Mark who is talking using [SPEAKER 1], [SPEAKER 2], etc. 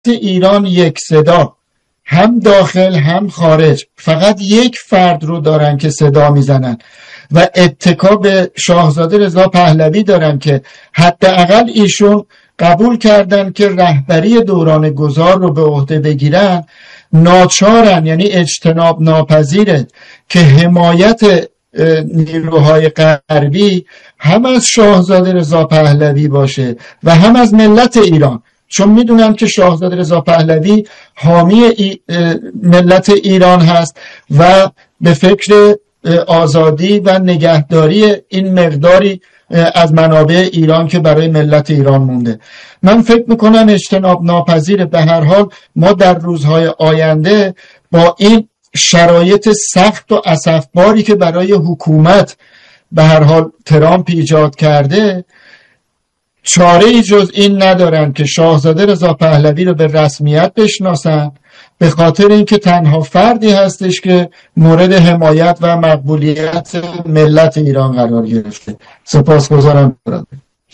[SPEAKER 1] ایران یک صدا، هم داخل هم خارج، فقط یک فرد رو دارن که صدا میزنن و اتکا به شاهزاده رضا پهلوی دارن که حداقل ایشون قبول کردن که رهبری دوران گذار رو به عهده بگیرن، ناچارن، یعنی اجتناب ناپذیره که حمایت نیروهای غربی هم از شاهزاده رضا پهلوی باشه و هم از ملت ایران، چون میدونم که شاهزاده رضا پهلوی حامی ملت ایران هست و به فکر آزادی و نگهداری این مقداری از منابع ایران که برای ملت ایران مونده. من فکر میکنم اجتناب ناپذیره. به هر حال ما در روزهای آینده با این شرایط سخت و اسفباری که برای حکومت به هر حال ترامپ ایجاد کرده، چاره ای جز این ندارن که شاهزاده رضا پهلوی رو به رسمیت بشناسن، به خاطر اینکه تنها فردی هستش که مورد حمایت و مقبولیت ملت ایران قرار گرفته. سپاسگزارم.